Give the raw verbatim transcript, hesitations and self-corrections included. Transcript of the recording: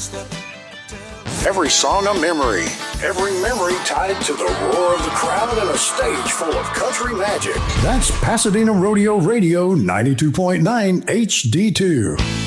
Every song a memory. Every memory tied to the roar of the crowd and a stage full of country magic. That's Pasadena Rodeo Radio ninety-two point nine H D two.